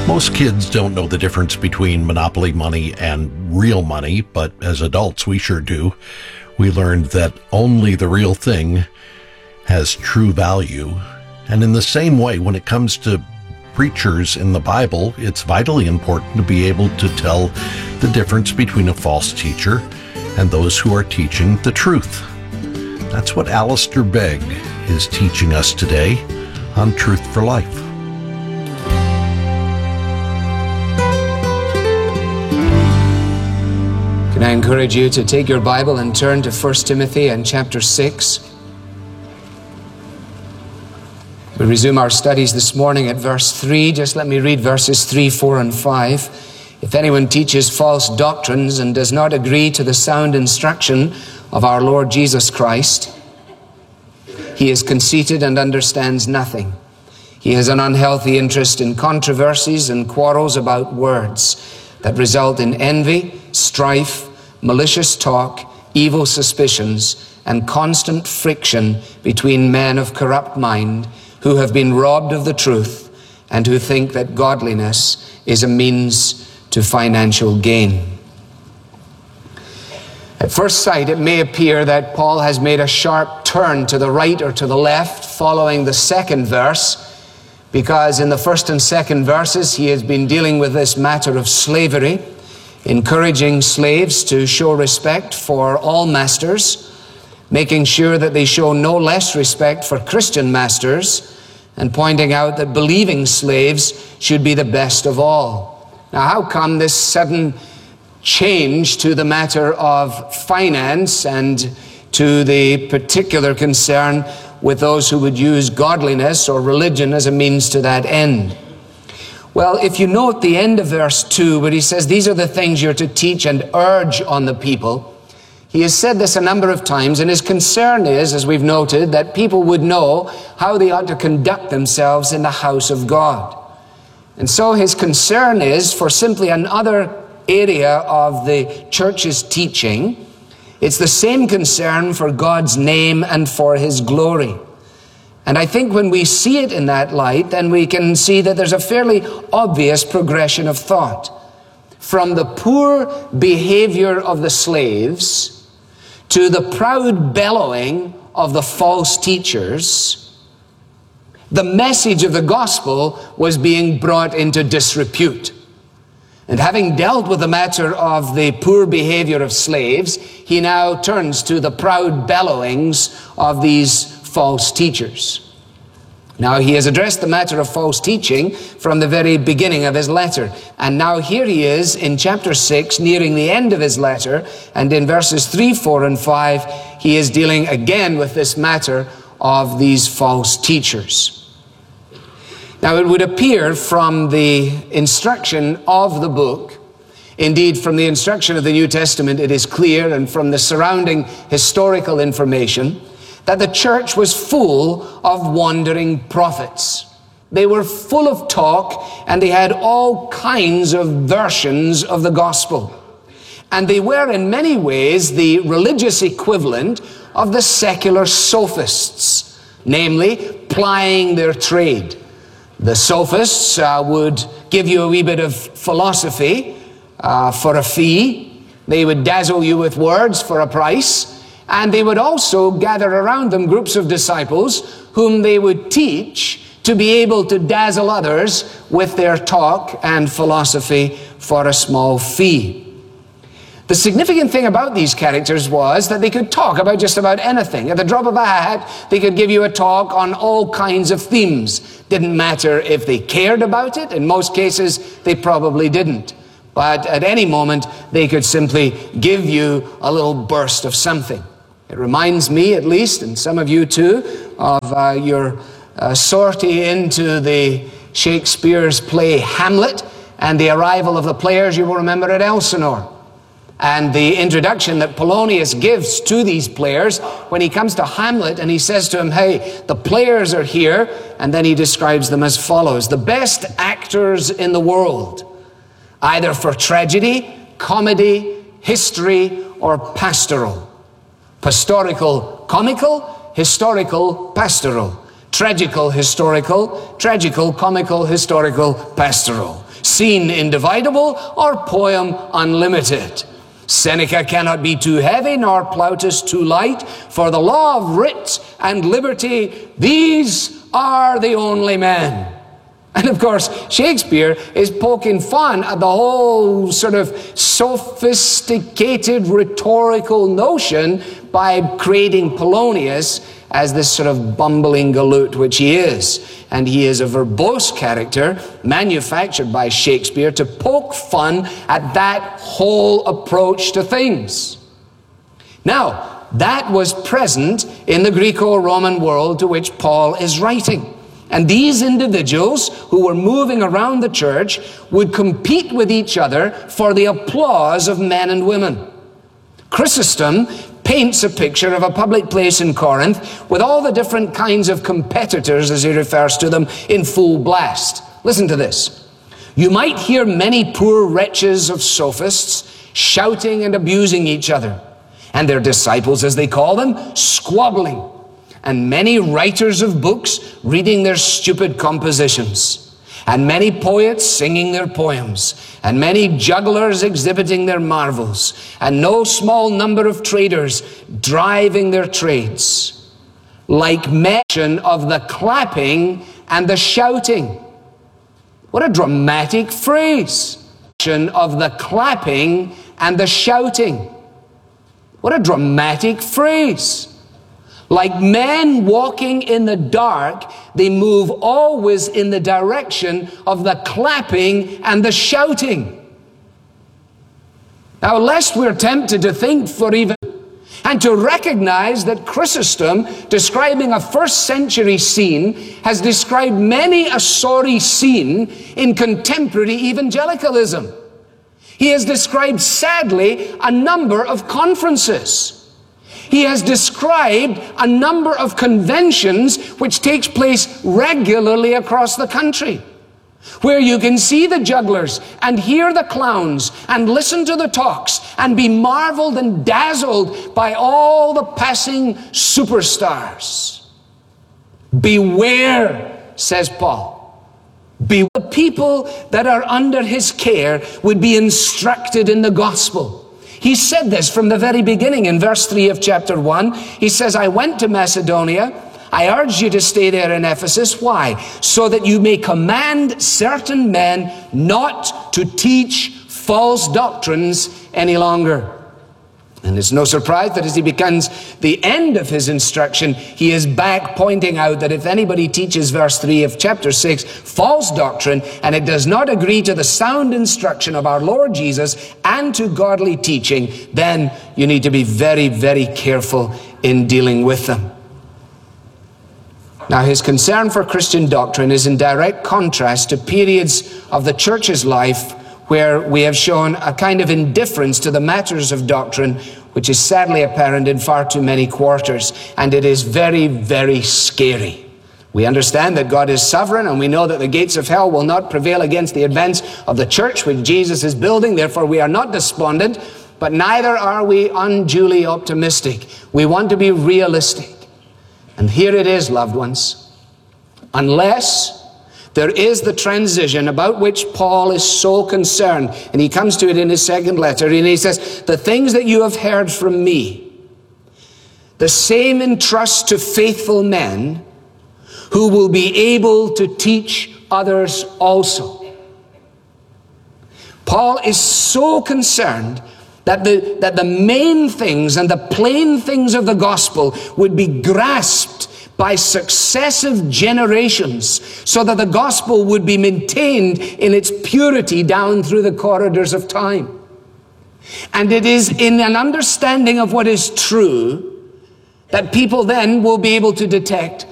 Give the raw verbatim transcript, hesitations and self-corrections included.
Most kids don't know the difference between monopoly money and real money, but as adults we sure do. We learned that only the real thing has true value. And in the same way, when it comes to preachers in the Bible, it's vitally important to be able to tell the difference between a false teacher and those who are teaching the truth. That's what Alistair Begg is teaching us today on Truth for Life. Can I encourage you to take your Bible and turn to First Timothy and chapter six. We resume our studies this morning at verse three. Just let me read verses three, four, and five. If anyone teaches false doctrines and does not agree to the sound instruction of our Lord Jesus Christ, he is conceited and understands nothing. He has an unhealthy interest in controversies and quarrels about words that result in envy, strife, malicious talk, evil suspicions, and constant friction between men of corrupt mind who have been robbed of the truth and who think that godliness is a means to financial gain. At first sight, it may appear that Paul has made a sharp turn to the right or to the left following the second verse, because in the first and second verses he has been dealing with this matter of slavery, encouraging slaves to show respect for all masters, making sure that they show no less respect for Christian masters, and pointing out that believing slaves should be the best of all. Now, how come this sudden change to the matter of finance and to the particular concern with those who would use godliness or religion as a means to that end? Well, if you note the end of verse two, where he says, these are the things you're to teach and urge on the people, he has said this a number of times, and his concern is, as we've noted, that people would know how they ought to conduct themselves in the house of God. And so his concern is for simply another area of the church's teaching. It's the same concern for God's name and for his glory. And I think when we see it in that light, then we can see that there's a fairly obvious progression of thought. From the poor behavior of the slaves to the proud bellowing of the false teachers, the message of the gospel was being brought into disrepute. And having dealt with the matter of the poor behavior of slaves, he now turns to the proud bellowings of these false teachers. Now, he has addressed the matter of false teaching from the very beginning of his letter. And now here he is in chapter six, nearing the end of his letter. And in verses three, four, and five, he is dealing again with this matter of these false teachers. Now, it would appear from the instruction of the book, indeed from the instruction of the New Testament, it is clear, and from the surrounding historical information, that the church was full of wandering prophets. They were full of talk, and they had all kinds of versions of the gospel. And they were in many ways the religious equivalent of the secular sophists, namely plying their trade. The sophists uh, would give you a wee bit of philosophy uh, for a fee. They would dazzle you with words for a price. And they would also gather around them groups of disciples whom they would teach to be able to dazzle others with their talk and philosophy for a small fee. The significant thing about these characters was that they could talk about just about anything. At the drop of a hat, they could give you a talk on all kinds of themes. Didn't matter if they cared about it. In most cases, they probably didn't. But at any moment, they could simply give you a little burst of something. It reminds me, at least, and some of you too, of uh, your uh, sortie into the Shakespeare's play Hamlet and the arrival of the players, you will remember, at Elsinore. And the introduction that Polonius gives to these players when he comes to Hamlet and he says to him, hey, the players are here. And then he describes them as follows: the best actors in the world, either for tragedy, comedy, history, or pastoral. Pastorical, comical, historical, pastoral. tragical, historical, tragical, comical, historical, pastoral, scene individable, or poem unlimited. Seneca cannot be too heavy, nor Plautus too light, for the law of writ and liberty, these are the only men. And of course, Shakespeare is poking fun at the whole sort of sophisticated rhetorical notion by creating Polonius as this sort of bumbling galoot, which he is. And he is a verbose character manufactured by Shakespeare to poke fun at that whole approach to things. Now, that was present in the Greco-Roman world to which Paul is writing. And these individuals who were moving around the church would compete with each other for the applause of men and women. Chrysostom paints a picture of a public place in Corinth with all the different kinds of competitors, as he refers to them, in full blast. Listen to this. You might hear many poor wretches of sophists shouting and abusing each other, and their disciples, as they call them, squabbling, and many writers of books reading their stupid compositions, and many poets singing their poems, and many jugglers exhibiting their marvels, and no small number of traders driving their trades, like mention of the clapping and the shouting. What a dramatic phrase. Of the clapping and the shouting. What a dramatic phrase. Like men walking in the dark, they move always in the direction of the clapping and the shouting. Now, lest we're tempted to think for even, and to recognize that Chrysostom, describing a first century scene, has described many a sorry scene in contemporary evangelicalism. He has described, sadly, a number of conferences. He has described a number of conventions which takes place regularly across the country, where you can see the jugglers and hear the clowns and listen to the talks and be marveled and dazzled by all the passing superstars. Beware, says Paul. Beware. The people that are under his care would be instructed in the gospel. He said this from the very beginning in verse three of chapter one. He says, I went to Macedonia. I urge you to stay there in Ephesus. Why? So that you may command certain men not to teach false doctrines any longer. And it's no surprise that as he begins the end of his instruction, he is back pointing out that if anybody teaches verse three of chapter six, false doctrine, and it does not agree to the sound instruction of our Lord Jesus and to godly teaching, then you need to be very, very careful in dealing with them. Now, his concern for Christian doctrine is in direct contrast to periods of the church's life where we have shown a kind of indifference to the matters of doctrine, which is sadly apparent in far too many quarters. And it is very, very scary. We understand that God is sovereign, and we know that the gates of hell will not prevail against the advance of the church which Jesus is building. Therefore, we are not despondent, but neither are we unduly optimistic. We want to be realistic. And here it is, loved ones. Unless there is the transition about which Paul is so concerned, and he comes to it in his second letter, and he says, the things that you have heard from me, the same entrust to faithful men who will be able to teach others also. Paul is so concerned that the, that the main things and the plain things of the gospel would be grasped by successive generations, so that the gospel would be maintained in its purity down through the corridors of time. And it is in an understanding of what is true that people then will be able to detect